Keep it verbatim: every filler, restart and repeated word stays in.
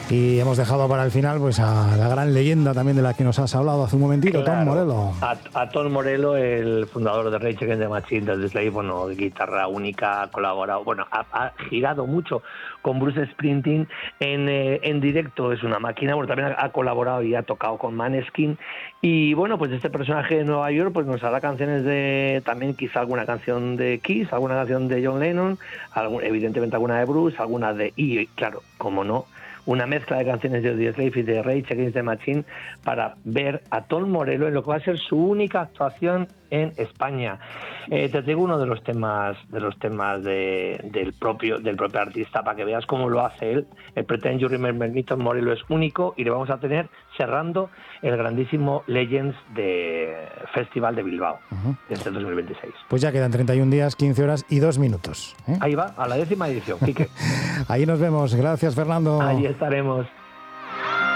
Y hemos dejado para el final pues a la gran leyenda también de la que nos has hablado hace un momentito, claro, Tom Morello. A, a Tom Morello, el fundador de Rage Against the Machine, de Slave, bueno, guitarra única, ha colaborado, bueno, ha, ha girado mucho con Bruce Springsteen en, eh, en directo, es una máquina, bueno, también ha, ha colaborado y ha tocado con Maneskin, y bueno, pues este personaje de Nueva York pues nos hará canciones de, también quizá alguna canción de Kiss, alguna canción de John Lennon, algún, evidentemente alguna de Bruce, alguna de, y claro, como no, una mezcla de canciones de Audioslave y de Rage Against the Machine para ver a Tom Morello en lo que va a ser su única actuación en España. Eh, te digo uno de los temas de los temas de, del propio del propio artista para que veas cómo lo hace él. El Pretend You Remember Me, Tom Morello es único y le vamos a tener cerrando el grandísimo Legends de Festival de Bilbao, uh-huh, desde el dos mil veintiséis. Pues ya quedan treinta y un días, quince horas y dos minutos. ¿eh? Ahí va, a la décima edición, Quique. Ahí nos vemos. Gracias, Fernando. Ahí estaremos.